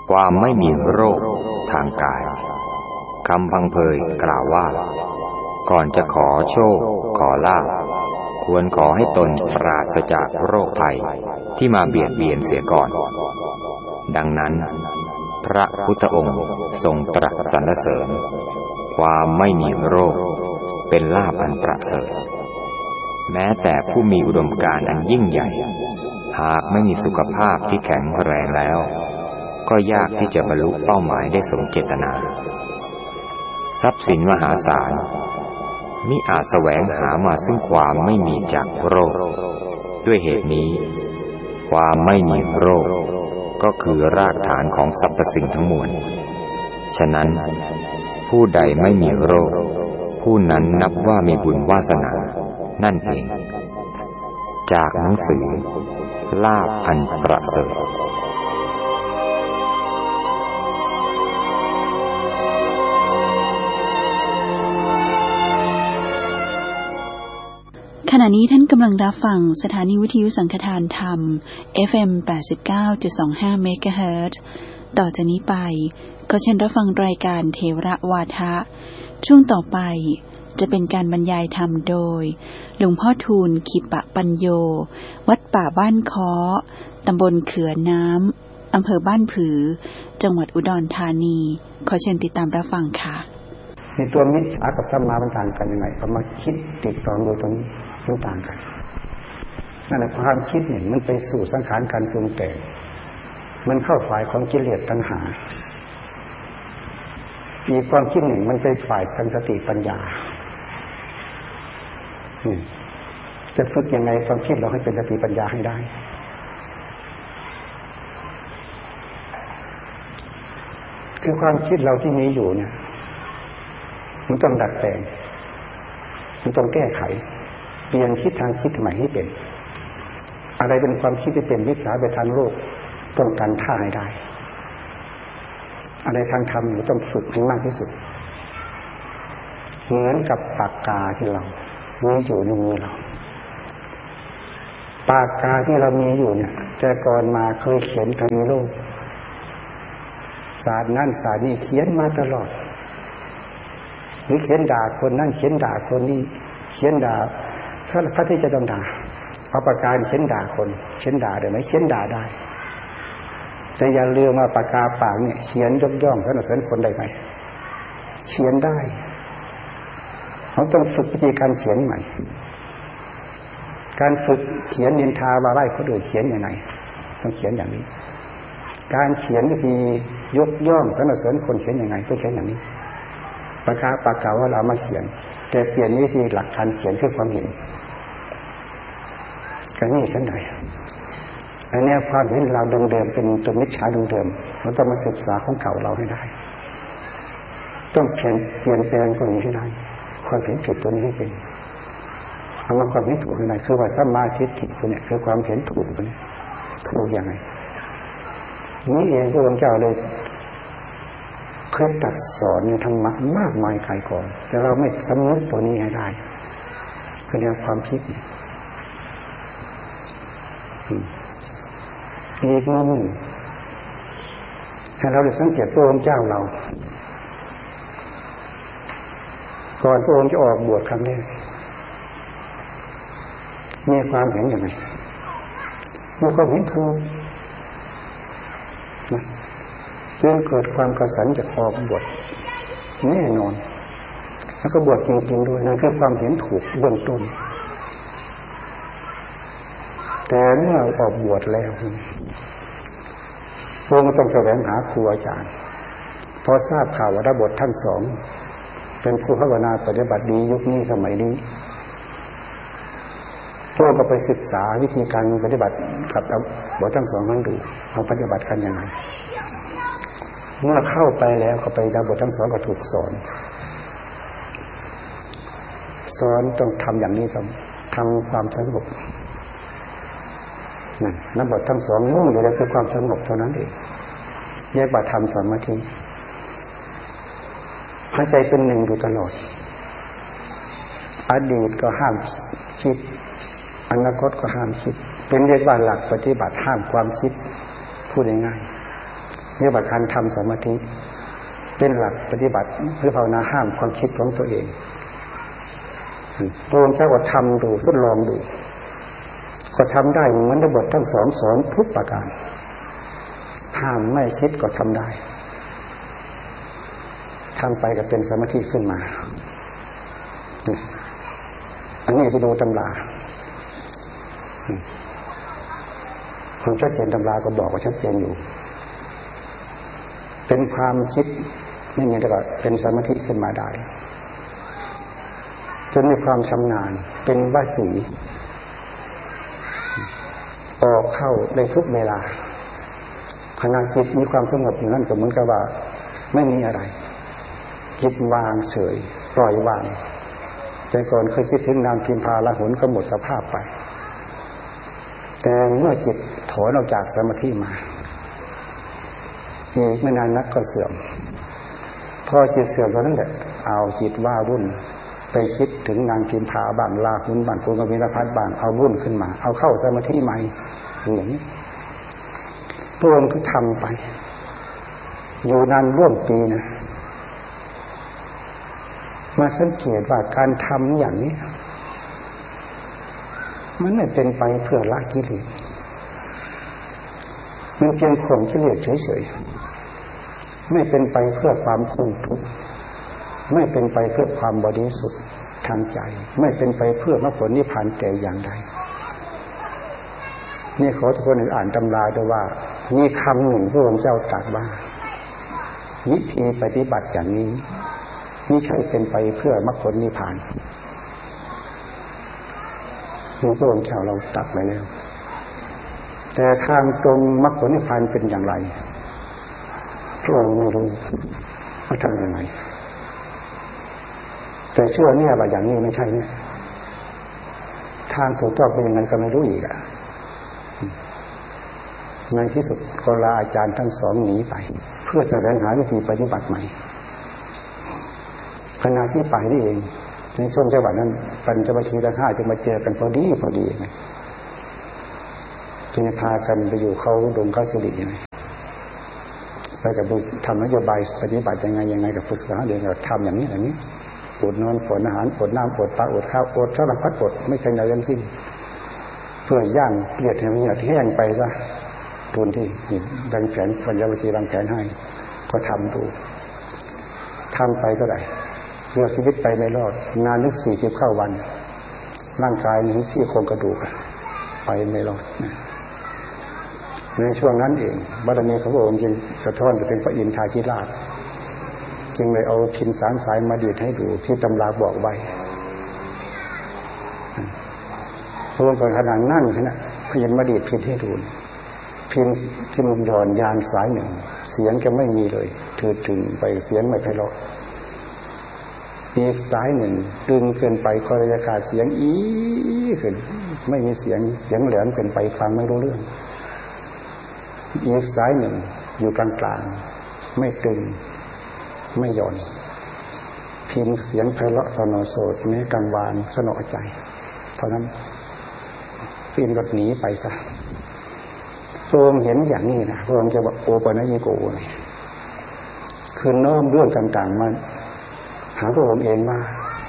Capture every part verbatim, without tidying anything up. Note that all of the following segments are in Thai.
ความไม่มีโรคทางกายคำพังเพยกล่าวว่าก่อนจะขอโชคขอลาภควรขอให้ตนปราศจากโรคภัยที่มาเบียดเบียนเสียก่อนดังนั้นพระพุทธองค์ทรงตรัสสรรเสริญความไม่มีโรคเป็นลาภอันประเสริฐแม้แต่ผู้มีอุดมการณ์อันยิ่งใหญ่หากไม่มีสุขภาพที่แข็งแรงแล้วก็ยากที่จะบรรลุเป้าหมายได้สมเจตนาทรัพย์สินมหาศาลมิอาจแสวงหามาซึ่งความไม่มีจากโรคด้วยเหตุนี้ความไม่มีโรคก็คือรากฐานของสรรพสิ่งทั้งมวลฉะนั้นผู้ใดไม่มีโรคผู้นั้นนับว่ามีบุญวาสนานั่นเองจากหนังสือลาภอันประเสริฐขณะนี้ท่านกำลังรับฟังสถานีวิทยุสังฆทานธรรม เอฟ เอ็ม แปดสิบเก้าจุดสองห้า เมกะเฮิรตซ์ ต่อจากนี้ไปก็เชิญรับฟังรายการเทระวาทะช่วงต่อไปจะเป็นการบรรยายธรรมโดยหลวงพ่อทูลขิปะปัญโยวัดป่าบ้านค้อตำบลเขือน้ำอำเภอบ้านผือจังหวัดอุดรธานีขอเชิญติดตามรับฟังค่ะในตัวมิจฉากับสัมมามันต่างกันยังไงพอมาคิดติดตรองดูตรงนี้มันต่างกันนั่นแหละความคิดเนี่ยมันไปสู่สังขารการปรุงแต่งมันเข้าฝ่ายของกิเลสตัณหาอีกความคิดหนึ่งมันไปฝ่ายสันสติปัญญาจะฝึกยังไงความคิดเราให้เป็นสติปัญญาให้ได้คือความคิดเราที่มีอยู่เนี่ยมันต้องดัดแปลงมันต้องแก้ไขเปลี่ยนคิดทางคิดใหม่ให้เป็นอะไรเป็นความคิดที่เป็นวิชาไปทางโลกต้องการท่าให้ได้อะไรทางธรรมเราต้องฝึกให้มากที่สุดเหมือนกับปากกาที่เรามีอยู่ในมือเราปากกาที่เรามีอยู่เนี่ยแต่ก่อนมาเคยเขียนทางโลกศาสตร์นั่นศาสตร์นี้เขียนมาตลอดหรือเขียนด่าคนนั่นเขียนด่าคนนี้เขียนด่าสารพัดที่จะต้องด่าเอาปากกาเขียนด่าคนเขียนด่าได้ไหมเขียนด่าได้แต่อย่าลืมว่าปากกาปากเนี่ยเขียนยกย่องสรรเสริญคนได้ไหมเขียนได้เขาต้องฝึกวิธีการเขียนใหม่การฝึกเขียนนินทาว่าไล่คนอื่นเขียนยังไงต้องเขียนอย่างนี้การเขียนวิธียกย่องสรรเสริญคนเขียนยังไงต้องเขียนอย่างนี้ปากกาปากกาว่าเรามาเขียนแต่เปลี่ยนวิธีหลักการเขียนคือความเห็นการนี้ฉันใดอันนี้ความเห็นเราเดิมๆเป็นตัวมิจฉาเดิมๆเราต้องมาศึกษาของเก่าเราให้ได้ต้องเปลี่ยนเปลี่ยนแปลงตัวนี้ให้ได้ความเห็นผิดตัวนี้ให้เป็นเอามาความเห็นถูกให้ได้คือว่าสัมมาทิฏฐิตัวนี้คือความเห็นถูกตัวนี้ถูกยังไงนี่เองพระองค์เจ้าเลยเคยตรัสสอนในธรรมะมากมายไกลกองแต่เราไม่สำนึกตัวนี้ให้ได้คือแนวความคิดอีกมุมหนึ่งให้เราได้สังเกตพระองค์เจ้าเราก่อนพระองค์จะออกบวชครั้งแรกมีความเห็นอย่างไรมีความเห็นถูกนะจึงเกิดความกระสันจะออกบวชแน่นอนแล้วก็บวชจริงๆด้วยนั่นคือความเห็นถูกเบื้องต้นแต่เมื่อออกบวชแล้วพระองค์ต้องแสวงหาครูอาจารย์พอทราบข่าวว่าดาบทท่านสองเป็นผู้ภาวนาปฏิบัติดียุคนี้สมัยนี้พระองค์ก็ไปศึกษาวิธีการปฏิบัติกับดาบททั้งสองนั้นดูเขาปฏิบัติกันยังไงเมื่อเข้าไปแล้วก็ไปดาบททั้งสองก็ถูกสอนสอนต้องทำอย่างนี้ต้องทำความสงบนั่นนักบวชทั้งสองมุ่งอยู่ในคือความสงบเท่านั้นเองเรียกว่าทำสมาธิหายใจเป็นหนึ่งอยู่ตลอดอดีตก็ห้ามคิดอนาคตก็ห้ามคิดเป็นเรียกว่าหลักปฏิบัติห้ามความคิดพูดง่ายๆเรื่องการทำสมาธิเป็นหลักปฏิบัติเพื่อภาวนาห้ามความคิดของตัวเองพระองค์เจ้าก็ทำดูทดลองดูก็ทำได้เหมือนในบททั้งสองสอนทุกประการห้ามไม่คิดก็ทำได้ทำไปก็เป็นสมาธิขึ้นมาอันนี้ไปดูตำราความชัดเจนตำราก็บอกว่าชัดเจนอยู่เป็นความคิดไม่มีแต่ก็เป็นสมาธิขึ้นมาได้จนมีความชำนาญเป็นวสีออกเข้าในทุกเวลาขณะจิตมีความสงบอยู่นั่นก็เหมือนกับว่าไม่มีอะไรจิตวางเฉยปล่อยวางแต่ก่อนเคยคิดถึงนามพิมพาละหุนก็หมดสภาพไปแต่เมื่อจิตถอนออกจากสมาธิมาอีกไม่นานนักก็เสื่อมพอจิตเสื่อมตอนนั้นแหละเอาจิตว่าวุ่นไปคิดถึงนางพิมพาบ้างลาหุนบ้างภูกวิรพัฒน์บ้างเอาวุ่นขึ้นมาเอาเข้าสมาธิใหม่อย่างนี้พวกมันก็ทำไปอยู่นานร่วมปีนะมาสังเกตว่าการทำอย่างนี้มันไม่เป็นไปเพื่อละกิเลสมันเพียงข่มกิเลสเฉยๆไม่เป็นไปเพื่อความพ้นทุกข์ไม่เป็นไปเพื่อความบริสุทธิ์ทางใจไม่เป็นไปเพื่อมรรคผลนิพพานแต่อย่างใดนี่ขอทุกคนอ่านตำราด้วยว่ามีคำหนึ่งพระองค์เจ้าตรัสว่าวิธีปฏิบัติอย่างนี้ไม่ใช่เป็นไปเพื่อมรรคผลนิพพานนี่พระองค์เจ้าเราตรัสไว้แล้วแต่ทางตรงมรรคผลนิพพานเป็นอย่างไรพระองค์ไม่รู้ว่าทำยังไงแต่เชื่อเนี่ยว่าอย่างนี้ไม่ใช่เนี่ยทางถูกต้องเป็นยังไงก็ไม่รู้อีกอ่ะในที่สุดก็ลาอาจารย์ทั้งสองหนีไปเพื่อแสวงหาวิธีปฏิบัติใหม่ขณะที่ไปนี่เองในช่วงจังหวะนั้นปัญจวัคคีย์ทั้งห้าจะมาเจอกันพอดีพอดีไงจึงพากันไปอยู่เขาดงเขาสิริไงไปกับบุตรทำนโยบายปฏิบัติยังไงยังไงกับปรึกษาเดี๋ยวเราทำอย่างนี้อย่างนี้อดนอนอดอาหารอดน้ำอดปลาอดข้าวอดสารพัดอดไม่เคยเหนื่อยทั้งสิ้นเพื่อย่างเกลียดให้มันแห้งไปซะทุนที่ดังแผนปัญญาวิชีดังแผนให้ก็ทำดูทำไปเท่าไหร่เรื่องชีวิตไปไม่รอดนานนึกสี่สิบเข้าวันร่างกายนี้ซี่โครงกระดูกไปไม่รอดในช่วงนั้นเองบารมีของพระองค์จึงสะท้อนถึงพระอินทราธิราชจึงเลยเอาพินสามสายมาดีดให้ดูที่ตำราบอกไว้พระองค์ก่อนขนาดนั่งขณะพยินมาดีดพินให้ดูพินที่มันหย่อนยานสายหนึ่งเสียงก็ไม่มีเลยถือถึงไปเสียงไม่ไพเราะอีกสายหนึ่งดึงเกินไปก็เลยขาดเสียงอีขึ้นไม่มีเสียงเสียงแหลมเกินไปฟังไม่รู้เรื่องอีกสายหนึ่งอยู่กลางๆไม่ตึงไม่หย่อนพินเสียงไพเราะสนอโสดแม้กังวานสนอใจเท่านั้นพินก็หนีไปซะพระองค์เห็นอย่างนี้นะพระองค์จะบอกโอปะนะยิโกนี่คือน้อมเรื่องต่างๆมาหาพระองค์เองว่า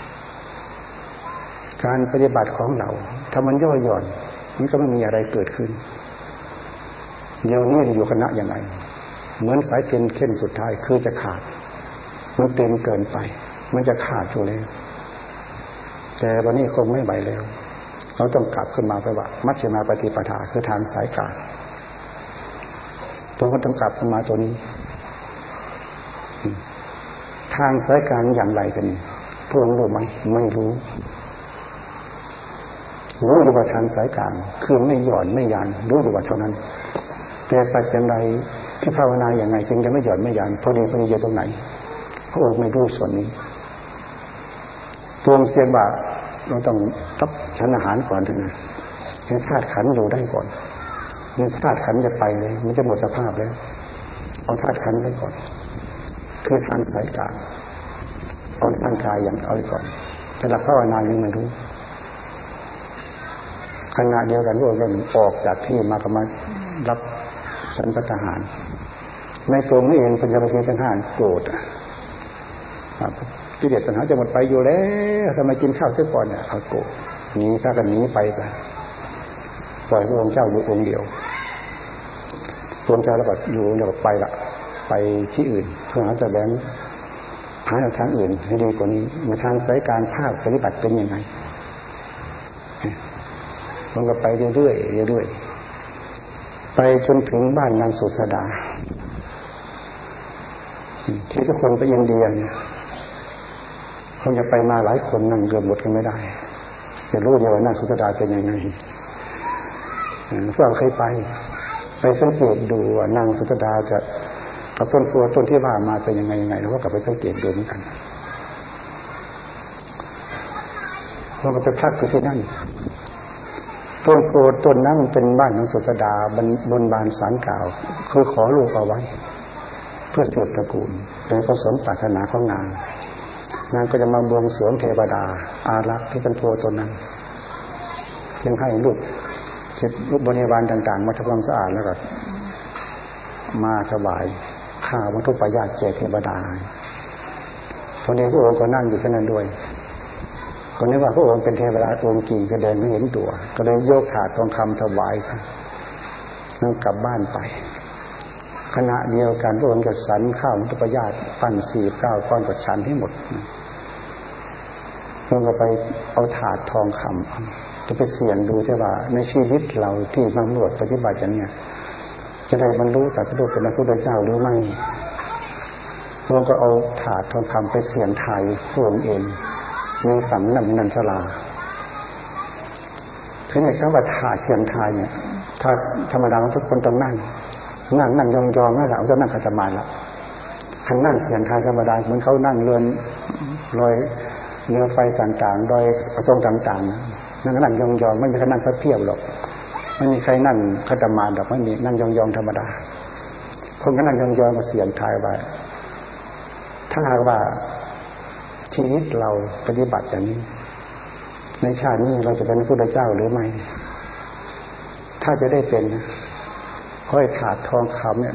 การปฏิบัติของเราถ้ามันย่อหย่อนมันก็ไม่มีอะไรเกิดขึ้นเดี๋ยวนี้จะอยู่คณะอย่างไรเหมือนสายเต็นเส้นสุดท้ายคือจะขาดมันเต็มเกินไปมันจะขาดอยู่แล้วแต่วันนี้คงไม่ไหวแล้วเราต้องกลับขึ้นมาไปว่ามัชฌิมาปฏิปทาคือทางสายกลางตัวก็ต้องกลับขึ้นมาตัวนี้ทางสายกลางอย่างไรกันพวกเรารู้ไหมไม่รู้รู้อยู่ว่าทางสายกลางคือไม่หย่อนไม่ยานรู้อยู่ว่าเท่านั้นแต่ปัจจัยใดที่ภาวนาอย่างไรจึงจะไม่หย่อนไม่ยานพอดีพอดีอยู่ตรงไหนพระองค์ไม่รู้ส่วนนี้ตัวเสียว่าเราต้องรับฉันอาหารก่อนถึงนะให้ธาตุขันธ์อยู่ได้ก่อนนี่ธาตุขันธ์จะไปเลยมันจะหมดสภาพแล้วเอาธาตุขันธ์ไว้ก่อนคือทางสายกลางเอาทางกายอย่างเอาไว้ก่อนแต่ละภาวนายังไม่รู้ขณะเดียวกันพวกเราออกจากที่มากำลังรับฉันพัฒหารในตัวนี้เองปัญญาปัญญาทั้งห้าโกรธกิเลสตัณหาจะหมดไปอยู่แล้วทำไมกินข้าวเสียก่อนเนี่ยเอาโกรธหนีถ้ากันหนีไปซะปล่อยพระองค์เจ้าอยู่องค์เดียวพระองค์เจ้าแล้วก็อยู่องค์เดียวไปละไปที่อื่นเพื่อหาแสดงหาทางอื่นให้ดีกว่านี้ในทางสายการภาคปฏิบัติเป็นยังไงมันก็ไปเรื่อยๆเรื่อยๆไปจนถึงบ้านนางสุสดาที่ทุกคนไปอินเดียเนี่ยคงจะไปมาหลายคนนั่งเรือหมดกันไม่ได้จะรู้เดียวว่านางสุสดาเป็นยังไงพวกเราเคยไปไปสังเกตดูว่านางสุสดาจะกับต้นโพต้นที่ว่ามาเป็นยังไงยังไงแล้วก็กลับไปสังเกตดูเหมือนกันเราก็ไปพักอยู่ที่นั่นต้นโพต้นนั้นเป็นบ้านของสุสดาบนบานศาลกล่าวคือขอลูกเอาไว้เพื่อสืบตระกูลโดยประสงค์ปรารถนาของนางนางก็จะมาบวงสรวงเทวดาอารักษ์ที่ต้นโพต้นนั้นจึงให้ลูกเช็ดลูกบริวารต่างๆมาทำความสะอาดแล้วก็มาถวายข้าววัตถุประหยัดแจกเทวดาพอดีพระองค์ก็นั่งอยู่ที่นั่นด้วยก็นึกว่าพระองค์เป็นเทวดาองค์จริงก็เดินไม่เห็นตัวก็เลยยกถาดทองคำถวายครับนั่งกลับบ้านไปขณะเดียวกันพระองค์ก็ฉันข้าววัตถุประหยัดปั้นสี่เก้าก้อนก็ฉันให้หมดพระองค์ก็ไปเอาถาดทองคำจะไปเสี่ยงดูใช่ว่าในชีวิตเราที่บำรวจปฏิบัติอย่างเนี้ยจะได้บรรลุตรัสรู้เป็นพระพุทธเจ้าหรือไม่พระองค์ก็เอาถาดทองคำไปเสี่ยงทายพระองค์เองมีฝั่งนันนันชลาทีนี้คำว่าถาดเสี่ยงทายเนี่ยถ้าธรรมดาทุกคนต้องนั่งนั่งนั่งยองๆนั่นแหละเขาจะนั่งขัดสมาธิละคันนั่งเสี่ยงทายธรรมดาเหมือนเขานั่งเรือนลอยเรือไฟต่างๆโดยประจงต่างๆนั่งนั่งยองๆไม่มีใครนั่งเพียบหรอกไม่มีใครนั่งขัดสมาธิหรอกไม่มีนั่งยองๆธรรมดาคนก็นั่งยองๆมาเสี่ยงทายไปถ้าหากว่าชีวิตเราปฏิบัติอย่างนี้ในชาตินี้เราจะเป็นพระพุทธเจ้าหรือไม่ถ้าจะได้เป็นขอให้ถาดทองคำเนี่ย